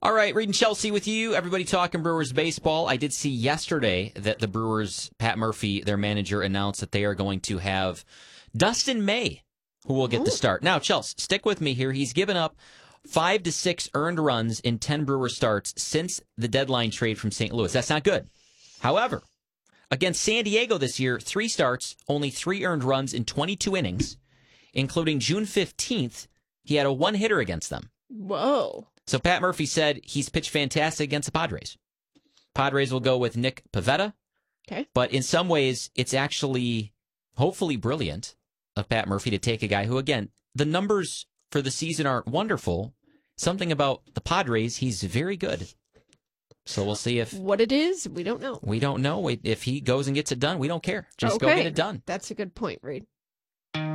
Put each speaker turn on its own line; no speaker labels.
All right, Reed and Chelsea with you. Everybody talking Brewers baseball. I did see yesterday that the Brewers, Pat Murphy, their manager, announced that they are going to have Dustin May, who will get the start. Now, Chelsea, stick with me here. He's given up 5 to 6 earned runs in 10 Brewer starts since the deadline trade from St. Louis. That's not good. However, against San Diego this year, 3 starts, only 3 earned runs in 22 innings, including June 15th. He had a 1-hitter against them.
Whoa.
So Pat Murphy said he's pitched fantastic against the Padres. Padres will go with Nick Pivetta.
Okay.
But in some ways, it's actually hopefully brilliant of Pat Murphy to take a guy who, again, the numbers for the season aren't wonderful. Something about the Padres, he's very good. So we'll see if...
What it is, we don't know.
We don't know. If he goes and gets it done, we don't care. Just go get it done.
That's a good point, Reed.